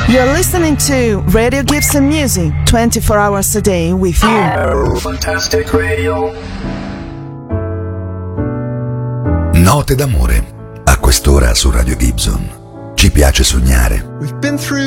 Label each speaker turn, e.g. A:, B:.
A: You're listening to Radio Gibson Music, 24 hours a day with you.
B: Fantastic Radio.
C: Note d'amore. A quest'ora su Radio Gibson. Ci piace sognare.
D: We've been through